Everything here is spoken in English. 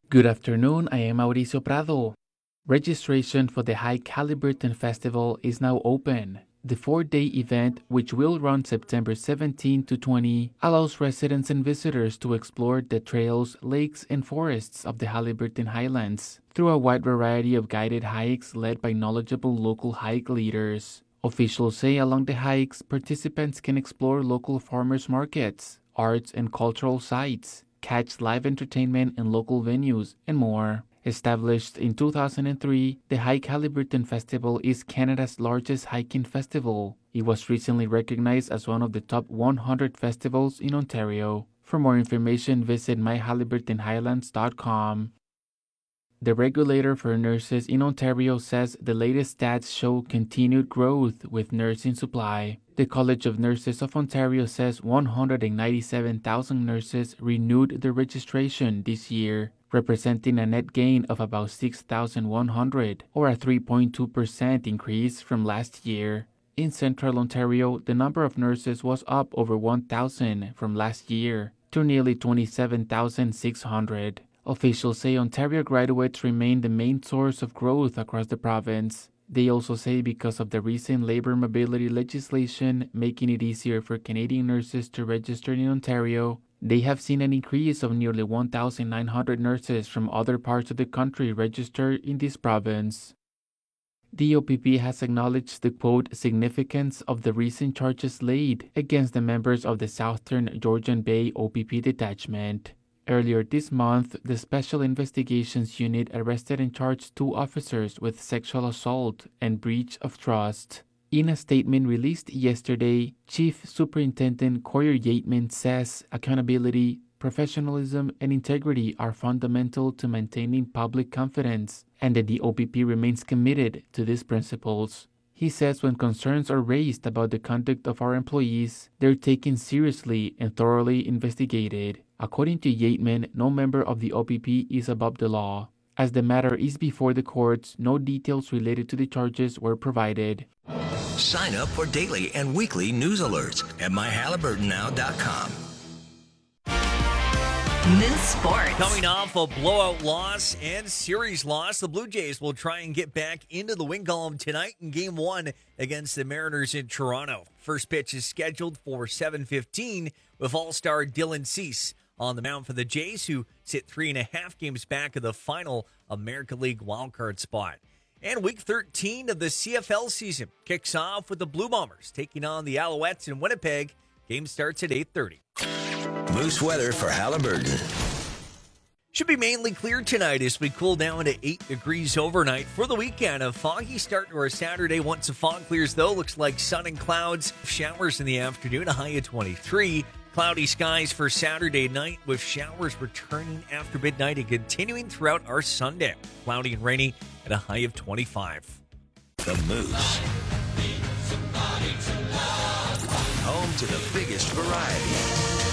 Good afternoon, I am Mauricio Prado. Registration for the Hike Halliburton Festival is now open. The 4-day event, which will run September 17 to 20, allows residents and visitors to explore the trails, lakes, and forests of the Halliburton Highlands through a wide variety of guided hikes led by knowledgeable local hike leaders. Officials say along the hikes, participants can explore local farmers markets, arts and cultural sites, catch live entertainment in local venues, and more. Established in 2003, the Hike Halliburton Festival is Canada's largest hiking festival. It was recently recognized as one of the top 100 festivals in Ontario. For more information, visit myhalliburtonhighlands.com. The regulator for nurses in Ontario says the latest stats show continued growth with nursing supply. The College of Nurses of Ontario says 197,000 nurses renewed their registration this year, representing a net gain of about 6,100, or a 3.2% increase from last year. In Central Ontario, the number of nurses was up over 1,000 from last year to nearly 27,600. Officials say Ontario graduates remain the main source of growth across the province. They also say because of the recent labor mobility legislation making it easier for Canadian nurses to register in Ontario, they have seen an increase of nearly 1,900 nurses from other parts of the country registered in this province. The OPP has acknowledged the quote significance of the recent charges laid against the members of the Southern Georgian Bay OPP detachment. Earlier this month, the Special Investigations Unit arrested and charged 2 officers with sexual assault and breach of trust. In a statement released yesterday, Chief Superintendent Coyer Yateman says accountability, professionalism, and integrity are fundamental to maintaining public confidence, and that the OPP remains committed to these principles. He says when concerns are raised about the conduct of our employees, they're taken seriously and thoroughly investigated. According to Yateman, no member of the OPP is above the law. As the matter is before the courts, no details related to the charges were provided. Sign up for daily and weekly news alerts at myhalliburtonnow.com. News Sports. Coming off a blowout loss and series loss, the Blue Jays will try and get back into the win column tonight in Game 1 against the Mariners in Toronto. First pitch is scheduled for 7:15 with All-Star Dylan Cease on the mound for the Jays, who sit 3.5 games back of the final American League wildcard spot. And Week 13 of the CFL season kicks off with the Blue Bombers taking on the Alouettes in Winnipeg. Game starts at 8:30. Moose weather for Halliburton. Should be mainly clear tonight as we cool down to 8 degrees overnight. For the weekend, a foggy start to our Saturday. Once the fog clears, though, looks like sun and clouds. Showers in the afternoon, a high of 23. Cloudy skies for Saturday night with showers returning after midnight and continuing throughout our Sunday. Cloudy and rainy at a high of 25. The Moose. Home to the biggest variety.